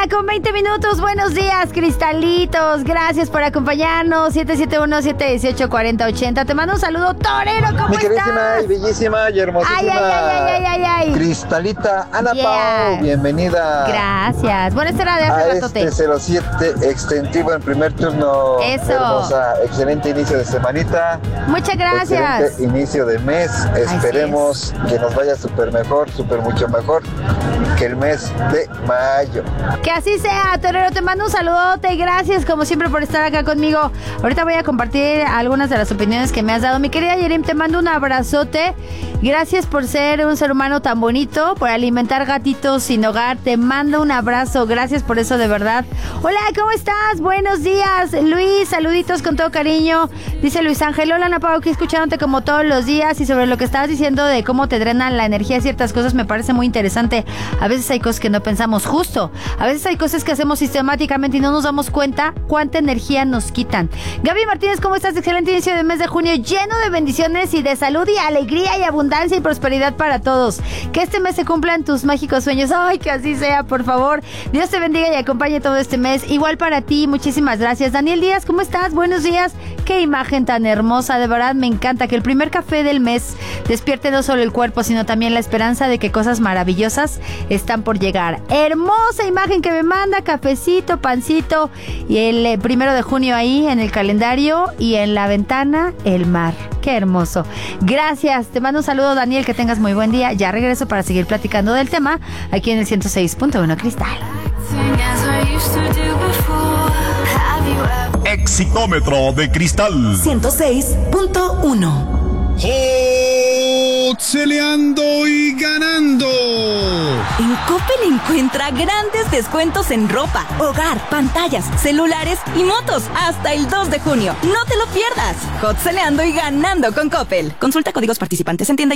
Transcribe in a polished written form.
con 20 minutos. Buenos días, cristalitos. Gracias por acompañarnos. 771-718-4080. Te mando un saludo, torero. ¿Cómo Mi estás? queridísima y bellísima y hermosísima Cristalita Ana Pao, bienvenida. Gracias. Bueno, esta era de hace ratote. Este 07 extensivo en primer turno. Eso. Hermosa, excelente inicio de semanita. Muchas gracias. Excelente inicio de mes. Esperemos que nos vaya súper mejor, súper mucho mejor que el mes de mayo. Que así sea, torero. Te mando un saludote. Gracias, como siempre, por estar acá conmigo. Ahorita voy a compartir algunas de las opiniones que me has dado. Mi querida Yerim, te mando un abrazote. Gracias por ser un ser humano tan bonito, por alimentar gatitos sin hogar. Te mando un abrazo. Gracias por eso, de verdad. Hola, ¿cómo estás? Buenos días, Luis. Saluditos con todo cariño. Dice Luis Ángel. Hola, Ana Pao, aquí escuchándote como todos los días. Y sobre lo que estabas diciendo de cómo te drenan la energía ciertas cosas, me parece muy interesante. A veces hay cosas que no pensamos justo. A veces hay cosas que hacemos sistemáticamente y no nos damos cuenta cuánta energía nos quitan. Gaby Martínez, ¿cómo estás? Excelente inicio de mes de junio, lleno de bendiciones y de salud y alegría y abundancia y prosperidad para todos. Que este mes se cumplan tus mágicos sueños. Ay, que así sea, por favor. Dios te bendiga y acompañe todo este mes. Igual para ti, muchísimas gracias. Daniel Díaz, ¿cómo estás? Buenos días. Qué imagen tan hermosa, de verdad me encanta que el primer café del mes despierte no solo el cuerpo, sino también la esperanza de que cosas maravillosas están por llegar. Hermosa imagen que me manda, cafecito, pancito y el 1 de junio ahí en el calendario y en la ventana el mar. Qué hermoso. Gracias. Te mando un saludo, Daniel, que tengas muy buen día. Ya regreso para seguir platicando del tema aquí en el 106.1 Cristal. Exitómetro de Cristal 106.1. Celeando y ganando. En Coppel encuentra grandes descuentos en ropa, hogar, pantallas, celulares y motos hasta el 2 de junio. No te lo pierdas. Hot celeando y ganando con Coppel. Consulta códigos participantes en tienda.